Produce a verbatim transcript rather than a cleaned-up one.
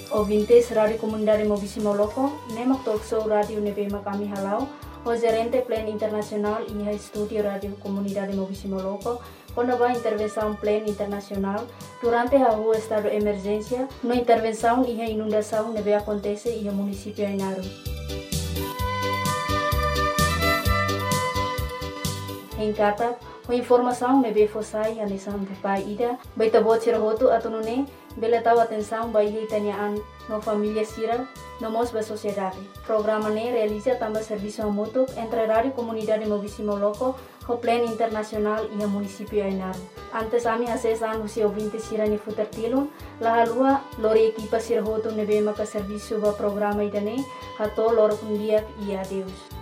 ouvintes Rádio Comunidade Mobisi Moloko, nemak talk show Radio Nebema kami halau, o gerente Plan Internacional e Estúdio Rádio Comunidade Mobisi Moloko, quando vai intervenção Plan Internacional, durante a rua estado de emergência, no intervenção e a inundação neve acontece e o município Ainaru. Em Kata, a informação neve fossai a lição de pai ida, baita bot sirhoto atunune, bela tahu atenção bai hitanyaan no família sira, no mos ba sociedade. Programa ne realiza também serviço mútuo entre Rádio Comunidade Mobisi Moloko, o Plan Internacional e o município Ainaru. Antes ami acesan usi ouvinte sira ni futertilun, la halua lori equipa sirhoto neve maka serviço ba programa idane, hato loro kundiak e adeus.